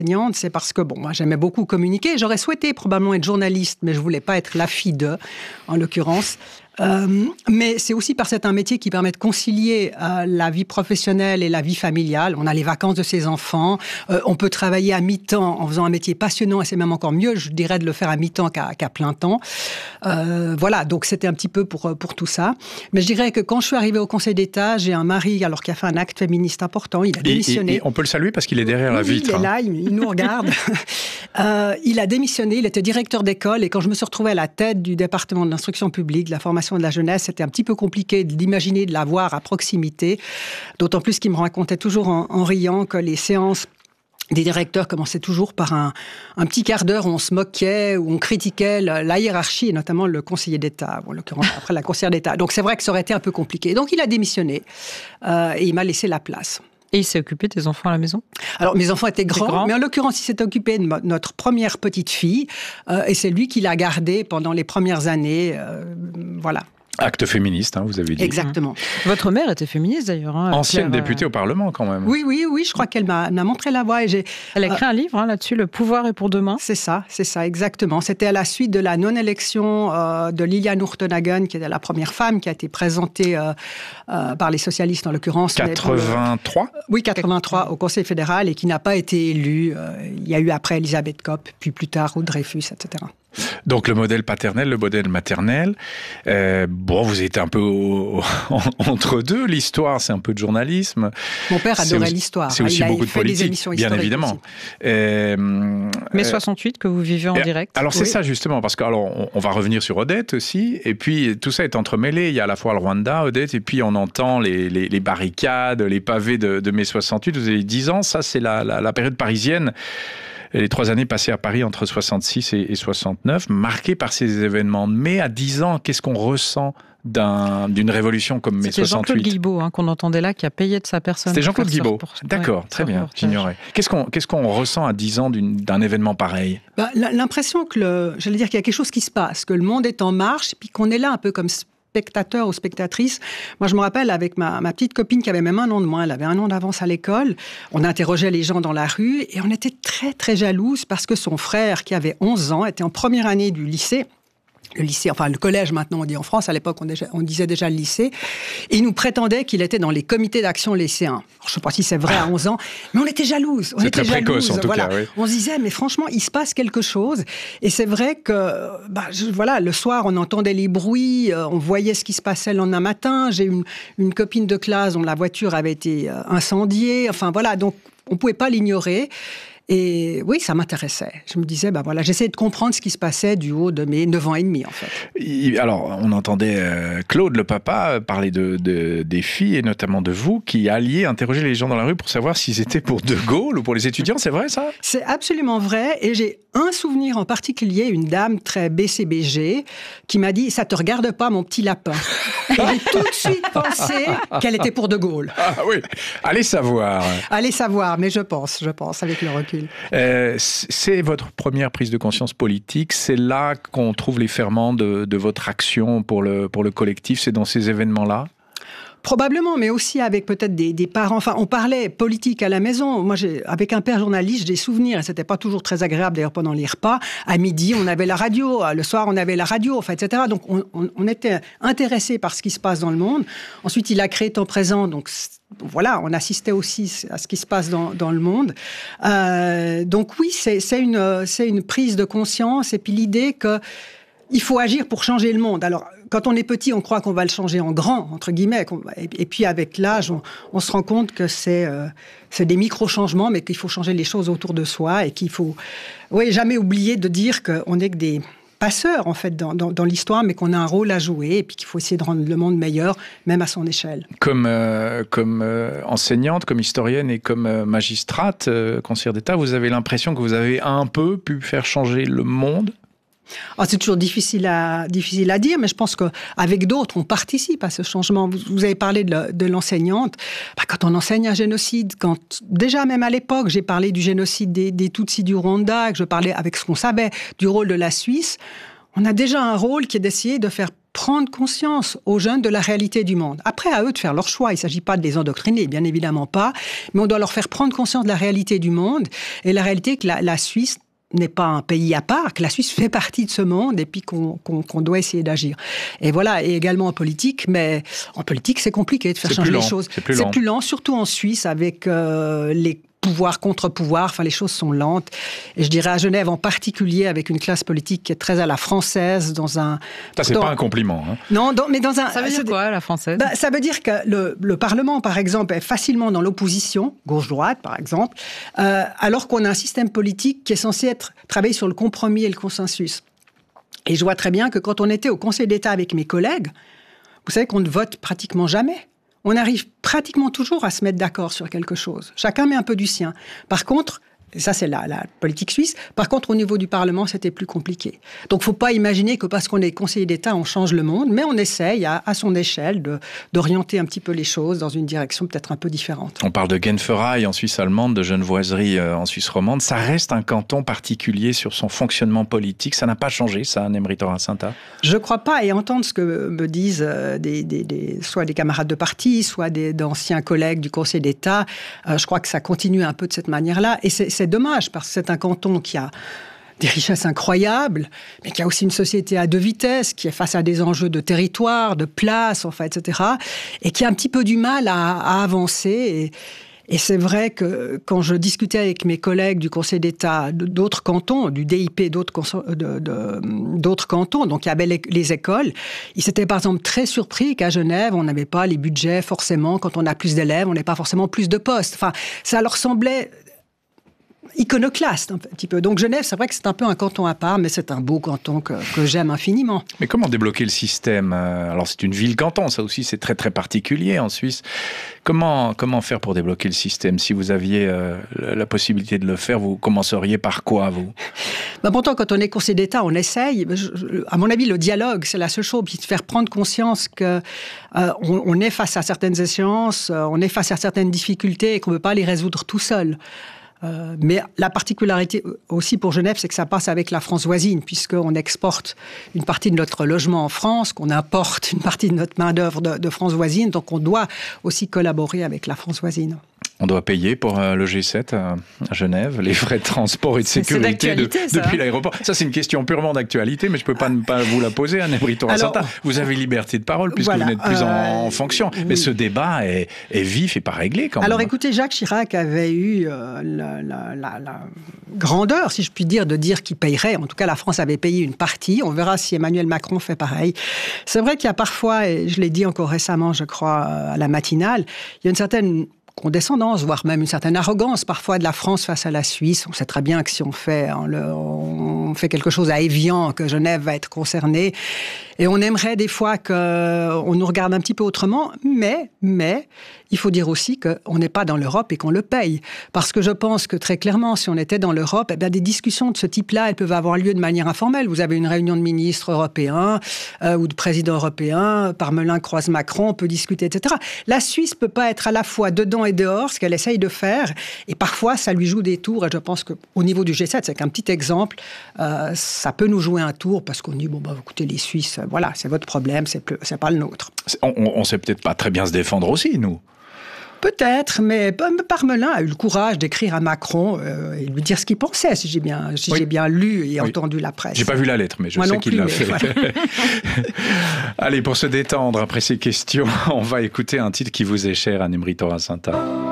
enseignante, c'est parce que, moi, j'aimais beaucoup communiquer. J'aurais souhaité probablement être journaliste, mais je ne voulais pas être la fille d'eux, en l'occurrence. Mais c'est aussi parce que c'est un métier qui permet de concilier la vie professionnelle et la vie familiale. On a les vacances de ses enfants. On peut travailler à mi-temps en faisant un métier passionnant, et c'est même encore mieux, je dirais, de le faire à mi-temps qu'à plein temps. Voilà, donc c'était un petit peu pour tout ça. Mais je dirais que quand je suis arrivée au Conseil d'État, j'ai un mari alors qui a fait un acte féministe important. Il a démissionné. Et on peut le saluer parce qu'il est derrière la vitre. Il est là, il nous regarde. Il a démissionné, il était directeur d'école, et quand je me suis retrouvée à la tête du département de l'instruction publique, de la formation de la jeunesse, c'était un petit peu compliqué d'imaginer de la voir à proximité, d'autant plus qu'il me racontait toujours en riant que les séances des directeurs commençaient toujours par un petit quart d'heure où on se moquait, où on critiquait la hiérarchie, et notamment le conseiller d'État, en l'occurrence après la conseillère d'État. Donc c'est vrai que ça aurait été un peu compliqué. Donc il a démissionné et il m'a laissé la place. Et il s'est occupé de tes enfants à la maison ? Alors, mes enfants étaient grands, mais en l'occurrence, il s'est occupé de notre première petite fille, et c'est lui qui l'a gardée pendant les premières années, voilà. Acte féministe, vous avez dit. Exactement. Votre mère était féministe d'ailleurs. Ancienne députée au Parlement quand même. Oui, je crois qu'elle m'a montré la voie. Et elle a écrit un livre là-dessus, Le pouvoir est pour demain. C'est ça, exactement. C'était à la suite de la non-élection de Liliane Urtenhagen, qui était la première femme qui a été présentée par les socialistes en l'occurrence. 83 Oui, 83 au Conseil fédéral, et qui n'a pas été élue. Il y a eu après Elisabeth Kopp, puis plus tard Ruud Dreyfus, etc. Donc le modèle paternel, le modèle maternel. Vous êtes un peu entre deux. L'histoire, c'est un peu de journalisme. Mon père adorait l'histoire. C'est aussi beaucoup de politique, bien évidemment. Mais 68 que vous vivez en direct. Alors c'est ça justement, parce que on va revenir sur Odette aussi, et puis tout ça est entremêlé. Il y a à la fois le Rwanda, Odette, et puis on entend les barricades, les pavés de mai 68. Vous avez 10 ans, ça c'est la période parisienne. Les 3 années passées à Paris entre 66 et 69, marquées par ces événements. Mais à 10 ans, qu'est-ce qu'on ressent d'une révolution comme mai 68 ? C'était Jean-Claude Guilbault qu'on entendait là, qui a payé de sa personne. C'était Jean-Claude Guilbault. D'accord, très bien, j'ignorais. Qu'est-ce qu'on ressent à 10 ans d'un événement pareil ? L'impression j'allais dire qu'il y a quelque chose qui se passe, que le monde est en marche, et puis qu'on est là un peu comme spectateur ou spectatrice. Moi, je me rappelle avec ma petite copine qui avait même 1 an de moins, elle avait 1 an d'avance à l'école, on interrogeait les gens dans la rue et on était très, très jalouses parce que son frère, qui avait 11 ans, était en première année du lycée. Le lycée, enfin le collège maintenant on dit en France, à l'époque on disait déjà le lycée, et il nous prétendait qu'il était dans les comités d'action lycéens. Alors, je ne sais pas si c'est vrai à 11 ans, mais on était jalouses. C'est très précoce en tout cas, oui. On se disait, mais franchement, il se passe quelque chose. Et c'est vrai que, le soir, on entendait les bruits, on voyait ce qui se passait le lendemain matin. J'ai une copine de classe dont la voiture avait été incendiée. Enfin voilà, donc on ne pouvait pas l'ignorer. Et oui, ça m'intéressait. Je me disais, j'essayais de comprendre ce qui se passait du haut de mes 9 ans et demi, en fait. Alors, on entendait Claude, le papa, parler des filles, et notamment de vous, qui alliez interroger les gens dans la rue pour savoir s'ils étaient pour De Gaulle ou pour les étudiants. C'est vrai, ça ? C'est absolument vrai. Et j'ai un souvenir en particulier, une dame très BCBG, qui m'a dit, ça te regarde pas, mon petit lapin. Et j'ai tout de suite pensé qu'elle était pour De Gaulle. Ah oui, allez savoir. Allez savoir, mais je pense, avec le recul. C'est votre première prise de conscience politique. C'est là qu'on trouve les ferments de votre action pour le collectif. C'est dans ces événements-là ? Probablement, mais aussi avec peut-être des parents. Enfin, on parlait politique à la maison. Moi, avec un père journaliste, j'ai des souvenirs, et c'était pas toujours très agréable d'ailleurs pendant les repas. À midi, on avait la radio. Le soir, on avait la radio, enfin, etc. Donc, on était intéressés par ce qui se passe dans le monde. Ensuite, il a créé Temps Présent, donc voilà, on assistait aussi à ce qui se passe dans le monde. Donc oui, c'est une prise de conscience, et puis l'idée que il faut agir pour changer le monde. Alors, quand on est petit, on croit qu'on va le changer en grand, entre guillemets. Et puis, avec l'âge, on se rend compte que c'est des micro-changements, mais qu'il faut changer les choses autour de soi, et qu'il faut jamais oublier de dire qu'on n'est que des passeurs, en fait, dans l'histoire, mais qu'on a un rôle à jouer, et puis qu'il faut essayer de rendre le monde meilleur, même à son échelle. Comme enseignante, comme historienne et comme magistrate, conseillère d'État, vous avez l'impression que vous avez un peu pu faire changer le monde ? C'est toujours difficile à dire, mais je pense qu'avec d'autres, on participe à ce changement. Vous avez parlé de l'enseignante. Quand on enseigne un génocide, déjà même à l'époque, j'ai parlé du génocide des Tutsis du Rwanda, que je parlais avec ce qu'on savait du rôle de la Suisse, on a déjà un rôle qui est d'essayer de faire prendre conscience aux jeunes de la réalité du monde. Après, à eux de faire leur choix. Il ne s'agit pas de les endoctriner, bien évidemment pas, mais on doit leur faire prendre conscience de la réalité du monde et la réalité que la Suisse n'est pas un pays à part, que la Suisse fait partie de ce monde et puis qu'on doit essayer d'agir. Et voilà, et également en politique, mais en politique, c'est compliqué de faire changer les choses. C'est plus lent, surtout en Suisse, avec les pouvoir contre pouvoir, enfin les choses sont lentes. Et je dirais à Genève en particulier, avec une classe politique qui est très à la française, dans un... Ça, c'est pas un compliment. Hein. Non, mais dans un... Ça veut dire quoi, la française ? Ça veut dire que le Parlement, par exemple, est facilement dans l'opposition, gauche-droite, par exemple, alors qu'on a un système politique qui est censé travailler sur le compromis et le consensus. Et je vois très bien que quand on était au Conseil d'État avec mes collègues, vous savez qu'on ne vote pratiquement jamais. On arrive pratiquement toujours à se mettre d'accord sur quelque chose. Chacun met un peu du sien. Par contre, et ça c'est la politique suisse, par contre au niveau du Parlement c'était plus compliqué. Donc il ne faut pas imaginer que parce qu'on est conseiller d'État on change le monde, mais on essaye à son échelle d'orienter un petit peu les choses dans une direction peut-être un peu différente. On parle de Genferei en Suisse allemande, de genevoiserie en Suisse romande. Ça reste un canton particulier sur son fonctionnement politique. Ça n'a pas changé, ça, Anne-Emery Torra-Sinta ? Je ne crois pas, et entendre ce que me disent soit des camarades de parti, soit d'anciens collègues du Conseil d'État, je crois que ça continue un peu de cette manière-là. Et c'est dommage, parce que c'est un canton qui a des richesses incroyables, mais qui a aussi une société à deux vitesses, qui est face à des enjeux de territoire, de place, enfin, etc., et qui a un petit peu du mal à avancer. Et c'est vrai que quand je discutais avec mes collègues du Conseil d'État d'autres cantons, du DIP d'autres cantons, donc il y avait les écoles, ils étaient par exemple très surpris qu'à Genève, on n'avait pas les budgets forcément, quand on a plus d'élèves, on n'a pas forcément plus de postes. Enfin, ça leur semblait iconoclaste un petit peu. Donc Genève, c'est vrai que c'est un peu un canton à part, mais c'est un beau canton que j'aime infiniment. Mais comment débloquer le système ? Alors c'est une ville-canton, ça aussi c'est très très particulier en Suisse. Comment faire pour débloquer le système ? Si vous aviez la possibilité de le faire, vous commenceriez par quoi, vous ? Pourtant, quand on est conseiller d'État, on essaye. À mon avis, le dialogue, c'est la seule chose. Puis de faire prendre conscience qu'on est face à certaines échéances, on est face à certaines difficultés et qu'on ne peut pas les résoudre tout seul. Mais la particularité aussi pour Genève, c'est que ça passe avec la France voisine, puisqu'on exporte une partie de notre logement en France, qu'on importe une partie de notre main-d'œuvre de France voisine, donc on doit aussi collaborer avec la France voisine. On doit payer pour le G7 à Genève, les frais de transport et de sécurité depuis l'aéroport. Ça, c'est une question purement d'actualité, mais je ne peux pas ne pas vous la poser, Anne-Emery Torra-Sinta. Vous avez liberté de parole puisque vous n'êtes plus en fonction. Mais ce débat est vif et pas réglé quand même. Alors écoutez, Jacques Chirac avait eu la grandeur, si je puis dire, de dire qu'il payerait. En tout cas, la France avait payé une partie. On verra si Emmanuel Macron fait pareil. C'est vrai qu'il y a parfois, et je l'ai dit encore récemment, je crois, à la matinale, il y a une certaine condescendance, voire même une certaine arrogance parfois de la France face à la Suisse. On sait très bien que si on fait quelque chose à Évian, que Genève va être concernée. Et on aimerait des fois qu'on nous regarde un petit peu autrement, mais il faut dire aussi qu'on n'est pas dans l'Europe et qu'on le paye. Parce que je pense que très clairement, si on était dans l'Europe, des discussions de ce type-là, elles peuvent avoir lieu de manière informelle. Vous avez une réunion de ministres européens ou de présidents européens, Parmelin croise Macron, on peut discuter, etc. La Suisse ne peut pas être à la fois dedans et dehors, ce qu'elle essaye de faire, et parfois ça lui joue des tours, et je pense qu'au niveau du G7, c'est qu'un petit exemple, ça peut nous jouer un tour, parce qu'on dit, écoutez, les Suisses, voilà, c'est votre problème, c'est pas le nôtre. On sait peut-être pas très bien se défendre aussi, nous. Peut-être, mais Parmelin a eu le courage d'écrire à Macron et lui dire ce qu'il pensait, si j'ai bien lu et entendu la presse. J'ai pas vu la lettre, mais je sais qu'il l'a fait. Voilà. Allez, pour se détendre après ces questions, on va écouter un titre qui vous est cher, Anne-Emery Torra-Sinta.